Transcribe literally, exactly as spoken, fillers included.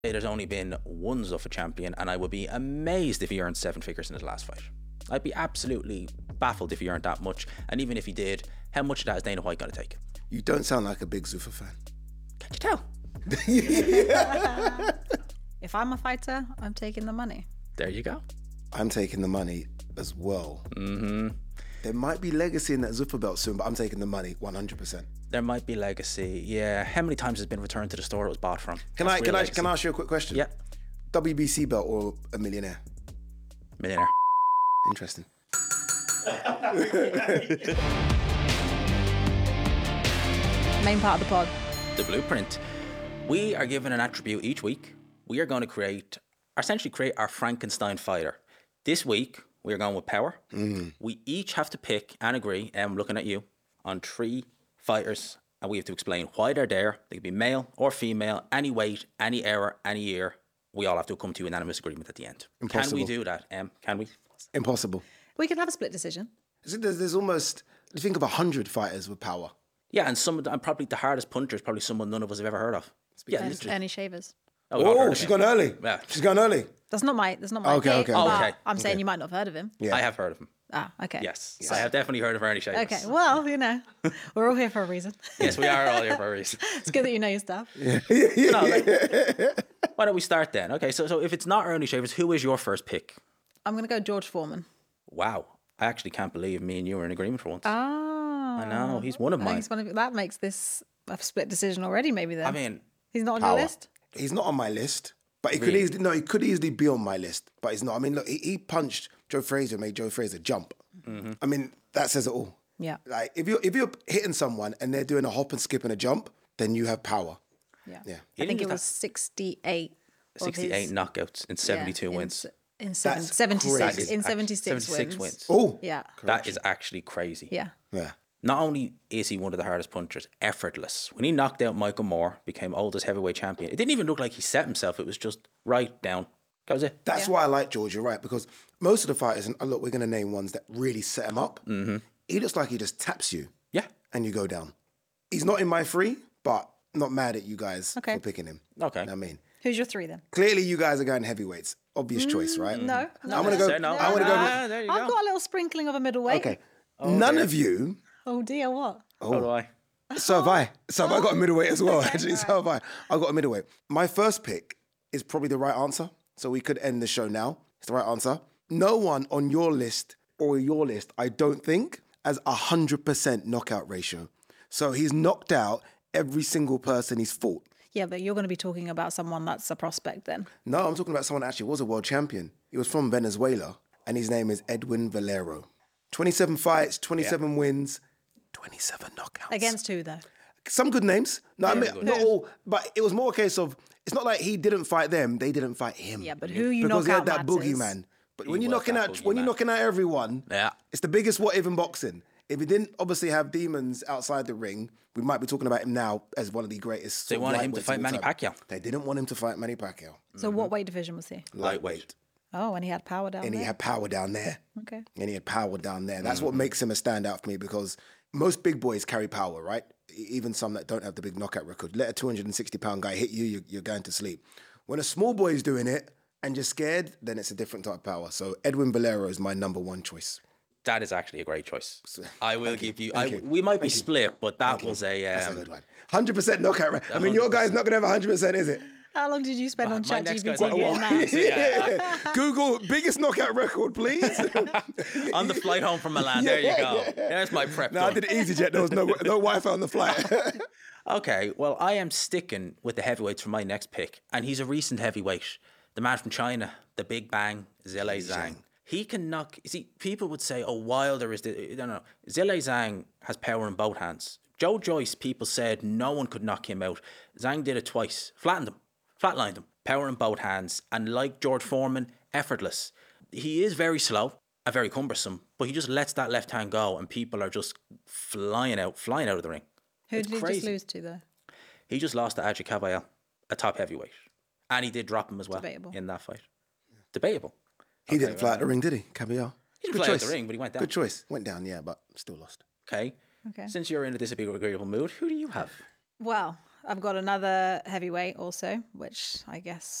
There's only been one Zuffa champion, and I would be amazed if he earned seven figures in his last fight. I'd be absolutely baffled if he earned that much, and even if he did, how much of that is Dana White going to take? You don't sound like a big Zuffa fan. Can't you tell? If I'm a fighter, I'm taking the money. There you go. I'm taking the money as well. Mm-hmm. There might be legacy in that Zuffa belt soon, but I'm taking the money one hundred percent. There might be legacy. Yeah. How many times has it been returned to the store it was bought from? Can That's I can real I legacy. can I ask you a quick question? Yeah. W B C belt or a millionaire? Millionaire. Interesting. Main part of the pod. The blueprint. We are given an attribute each week. We are going to create, essentially create our Frankenstein fighter. This week, we are going with power. Mm. We each have to pick and agree, and I'm looking at you, on three fighters, and we have to explain why they're there. They could be male or female, any weight, any era, any year. We all have to come to unanimous agreement at the end. Impossible. Can we do that, Em? Can we? Impossible. We can have a split decision. Is it- There's, there's almost, you think of a hundred fighters with power. Yeah, and some of the, and probably the hardest puncher is probably someone none of us have ever heard of. Yeah, Ernie, literally. Ernie Shavers. Oh, we've all heard Oh, of she's him. gone early. Yeah. She's gone early. That's not my. That's not my. Okay, pick, okay, but okay. I'm saying Okay. you might not have heard of him. Yeah. I have heard of him. Ah, okay. Yes, I have definitely heard of Ernie Shavers. Okay. Well, you know, we're all here for a reason. Yes, we are all here for a reason. It's good that you know your stuff. No, like, why don't we start then? Okay, so so if it's not Ernie Shavers, who is your first pick? I'm gonna go George Foreman. Wow, I actually can't believe me and you were in agreement for once. Ah. I know, he's one of I think mine. he's one of, that makes this a split decision already. Maybe then. I mean, he's not on Power. your list. He's not on my list, but he could Really? easily no, he could easily be on my list, but he's not. I mean, look, he, he punched Joe Frazier, made Joe Frazier jump. Mm-hmm. I mean, that says it all. Yeah. Like if you're if you're hitting someone and they're doing a hop and skip and a jump, then you have power. Yeah. Yeah. He I think didn't it was just sixty-eight. of sixty-eight his- knockouts in yeah, seventy-two in wins. s- In seven, That's seventy-six. crazy. In Actually, seventy-six, seventy-six wins. wins. Oh, Yeah. That is actually crazy. Yeah. yeah. Not only is he one of the hardest punchers, effortless. When he knocked out Michael Moore, became oldest heavyweight champion, it didn't even look like he set himself. It was just right down. That was it. That's why I like George. You're right, because most of the fighters, and look, we're going to name ones that really set him up. Mm-hmm. He looks like he just taps you Yeah. and you go down. He's not in my three, but not mad at you guys Okay. for picking him. Okay. I mean, Who's your three then? clearly you guys are going heavyweights. Obvious choice, right? No. no I'm gonna go. Say no. I want to go. Ah, there you I've go. got a little sprinkling of a middleweight. Okay. None of you. Oh dear, what? So do I. So have I. So have I got a middleweight as well, actually. So have I. I got a middleweight. My first pick is probably the right answer. So we could end the show now. It's the right answer. No one on your list or your list, I don't think, has a one hundred percent knockout ratio. So he's knocked out every single person he's fought. Yeah, but you're going to be talking about someone that's a prospect then. No, I'm talking about someone that actually was a world champion. He was from Venezuela, and his name is Edwin Valero. twenty-seven fights, twenty-seven wins, twenty-seven knockouts. Against who though? Some good names. No, I mean, good. not all, but it was more a case of, it's not like he didn't fight them, they didn't fight him. Yeah, but who you Because knock he out had that matters. boogeyman. But when He you're was knocking that out, when you're boogeyman. knocking out everyone, Yeah. it's the biggest what if in boxing. If he didn't obviously have demons outside the ring, we might be talking about him now as one of the greatest. They sort of wanted him to lightweights fight of all Manny time. Pacquiao. They didn't want him to fight Manny Pacquiao. So what weight division was he? Lightweight. Oh, and he had power down And there. he had power down there. Okay. And he had power down there. That's what makes him a standout for me, because most big boys carry power, right? E- Even some that don't have the big knockout record. Let a two hundred sixty pound guy hit you, you- you're going to sleep. When a small boy is doing it and you're scared, then it's a different type of power. So Edwin Valero is my number one choice. That is actually a great choice. I will give you. I, Thank you. we might be split, but that was a. That's a Um, good one. one hundred percent knockout rate. I mean, your guy's not going to have one hundred percent, is it? How long did you spend on my next ChatGPT guy's getting on that? Yeah. Google biggest knockout record, please. on the flight home from Milan. There you go. There's my prep. No, I done. did EasyJet. There was no, no Wi-Fi on the flight. Okay, well, I am sticking with the heavyweights for my next pick, and he's a recent heavyweight. The man from China, the Big Bang, Zhilei Zhang. He can knock. You see, people would say, "Oh, Wilder is the." No, no. Zhilei Zhang has power in both hands. Joe Joyce, people said no one could knock him out. Zhang did it twice, flattened him, flatlined him. Power in both hands, and like George Foreman, effortless. He is very slow and very cumbersome, but he just lets that left hand go, and people are just flying out, flying out of the ring. Who It's did he crazy. just lose to though? He just lost to Adji Caballel, a top heavyweight. And he did drop him as well Debatable. in that fight. Debatable. He didn't fly out the ring, did he? Caballel. He didn't Good fly out choice. the ring, but he went down. Good choice. Went down, yeah, but still lost. Okay. Okay. Since you're in a disagreeable mood, who do you have? Well, I've got another heavyweight also, which I guess